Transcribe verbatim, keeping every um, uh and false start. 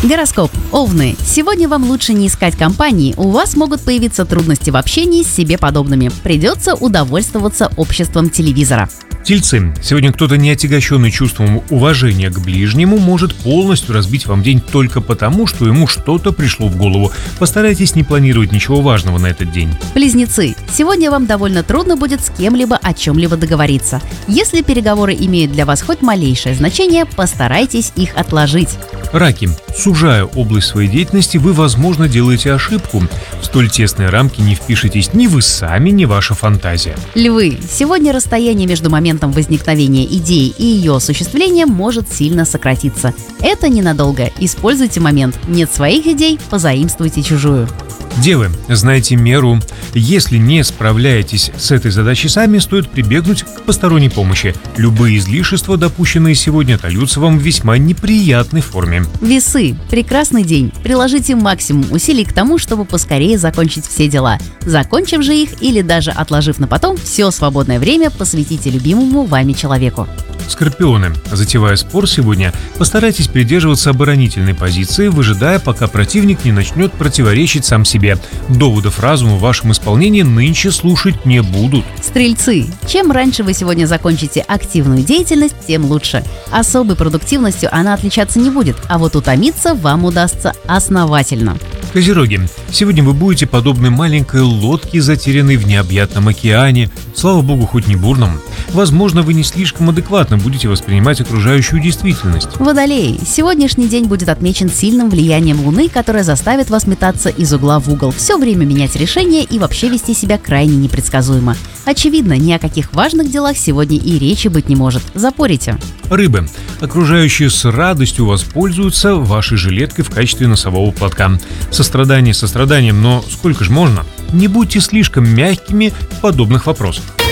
Гороскоп. Овны. Сегодня вам лучше не искать компании, у вас могут появиться трудности в общении с себе подобными. Придется удовольствоваться обществом телевизора. Тельцы. Сегодня кто-то, не отягощенный чувством уважения к ближнему, может полностью разбить вам день только потому, что ему что-то пришло в голову. Постарайтесь не планировать ничего важного на этот день. Близнецы. Сегодня вам довольно трудно будет с кем-либо о чем-либо договориться. Если переговоры имеют для вас хоть малейшее значение, постарайтесь их отложить. Раки. Сужая область своей деятельности, вы, возможно, делаете ошибку. В столь тесные рамки не впишетесь ни вы сами, ни ваша фантазия. Львы. Сегодня расстояние между моментом возникновения идеи и ее осуществления может сильно сократиться. Это ненадолго. Используйте момент. Нет своих идей, позаимствуйте чужую. Девы, знайте меру. Если не справляетесь с этой задачей сами, стоит прибегнуть к посторонней помощи. Любые излишества, допущенные сегодня, отольются вам в весьма неприятной форме. Весы. Прекрасный день. Приложите максимум усилий к тому, чтобы поскорее закончить все дела. Закончив же их или даже отложив на потом, все свободное время посвятите любимому вами человеку. Скорпионы. Затевая спор сегодня, постарайтесь придерживаться оборонительной позиции, выжидая, пока противник не начнет противоречить сам себе. Доводов разума в вашем исполнении нынче слушать не будут. Стрельцы. Чем раньше вы сегодня закончите активную деятельность, тем лучше. Особой продуктивностью она отличаться не будет, а вот утомиться вам удастся основательно. Козероги. Сегодня вы будете подобны маленькой лодке, затерянной в необъятном океане. Слава богу, хоть не бурном. Возможно, вы не слишком адекватно будете воспринимать окружающую действительность. Водолеи. Сегодняшний день будет отмечен сильным влиянием Луны, которое заставит вас метаться из угла в угол, все время менять решения и вообще вести себя крайне непредсказуемо. Очевидно, ни о каких важных делах сегодня и речи быть не может. Запорите. Рыбы. Окружающие с радостью воспользуются вашей жилеткой в качестве носового платка. Сострадание состраданием, но сколько же можно? Не будьте слишком мягкими в подобных вопросах.